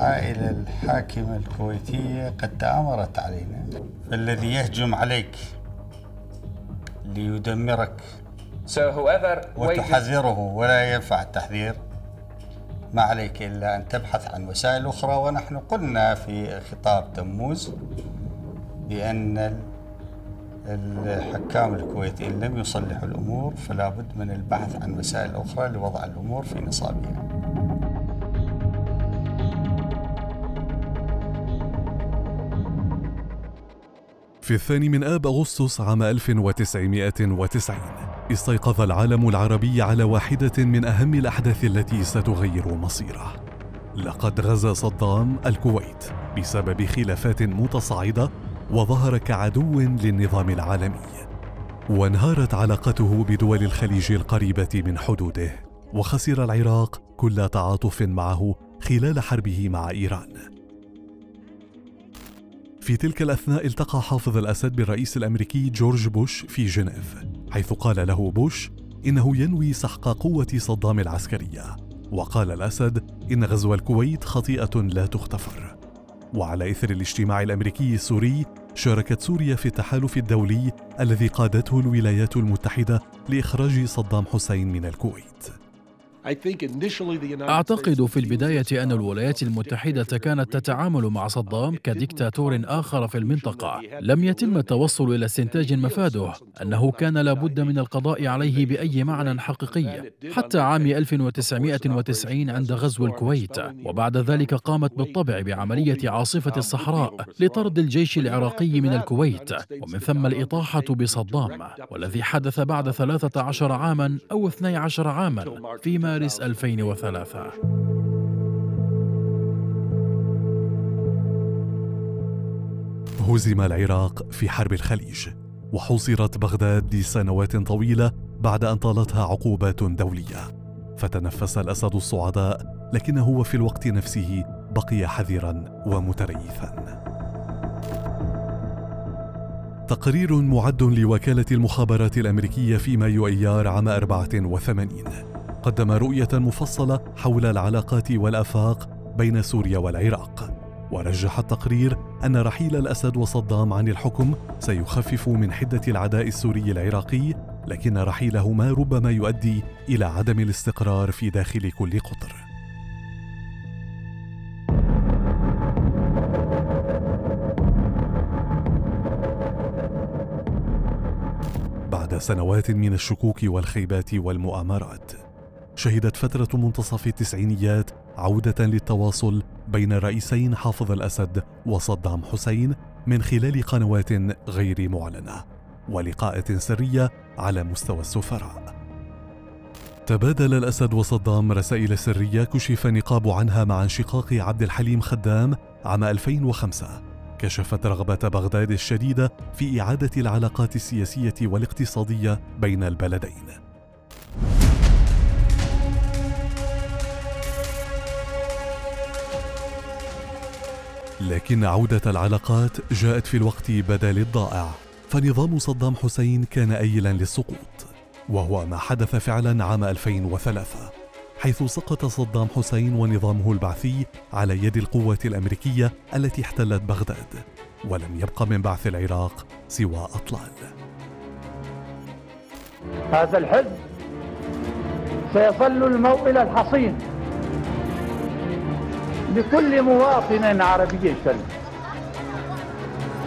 العائلة الحاكمة الكويتية قد تآمرت علينا، فالذي يهجم عليك ليدمرك وتحذره ولا ينفع التحذير، ما عليك إلا أن تبحث عن وسائل أخرى. ونحن قلنا في خطاب تموز بأن الحكام الكويتيين لم يصلحوا الأمور، فلا بد من البحث عن وسائل أخرى لوضع الأمور في نصابها. في 2 أغسطس عام 1990 استيقظ العالم العربي على واحدة من أهم الأحداث التي ستغير مصيره. لقد غزا صدام الكويت بسبب خلافات متصاعدة وظهر كعدو للنظام العالمي، وانهارت علاقته بدول الخليج القريبة من حدوده، وخسر العراق كل تعاطف معه خلال حربه مع إيران. في تلك الأثناء التقى حافظ الأسد بالرئيس الأمريكي جورج بوش في جنيف، حيث قال له بوش إنه ينوي سحق قوة صدام العسكرية، وقال الأسد إن غزو الكويت خطيئة لا تغتفر. وعلى إثر الاجتماع الأمريكي السوري، شاركت سوريا في التحالف الدولي الذي قادته الولايات المتحدة لإخراج صدام حسين من الكويت. أعتقد في البداية أن الولايات المتحدة كانت تتعامل مع صدام كديكتاتور آخر في المنطقة لم يتم التوصل إلى استنتاج مفاده أنه كان لابد من القضاء عليه بأي معنى حقيقي حتى عام 1990 عند غزو الكويت، وبعد ذلك قامت بالطبع بعملية عاصفة الصحراء لطرد الجيش العراقي من الكويت، ومن ثم الإطاحة بصدام، والذي حدث بعد 13 عاما أو 12 عاما في مارس 2003. هزم العراق في حرب الخليج، وحوصرت بغداد لسنوات طويلة بعد أن طالتها عقوبات دولية، فتنفس الأسد الصعداء، لكنه وفي الوقت نفسه بقي حذرا ومتريثا. تقرير معد لوكالة المخابرات الأمريكية في مايو أيار عام 84 قدم رؤية مفصلة حول العلاقات والآفاق بين سوريا والعراق، ورجح التقرير أن رحيل الأسد وصدام عن الحكم سيخفف من حدة العداء السوري العراقي، لكن رحيلهما ربما يؤدي إلى عدم الاستقرار في داخل كل قطر. بعد سنوات من الشكوك والخيبات والمؤامرات، شهدت فترة منتصف التسعينيات عودة للتواصل بين الرئيسين حافظ الأسد وصدام حسين من خلال قنوات غير معلنة ولقاءات سرية على مستوى السفراء. تبادل الأسد وصدام رسائل سرية كشف نقاب عنها مع انشقاق عبد الحليم خدام عام 2005. كشفت رغبة بغداد الشديدة في إعادة العلاقات السياسية والاقتصادية بين البلدين. لكن عودة العلاقات جاءت في الوقت بدل الضائع، فنظام صدام حسين كان أيلا للسقوط، وهو ما حدث فعلا عام 2003، حيث سقط صدام حسين ونظامه البعثي على يد القوة الأمريكية التي احتلت بغداد، ولم يبق من بعث العراق سوى أطلال. هذا الحزب سيظل الموئل الحصين لكل مواطن عربي سلم.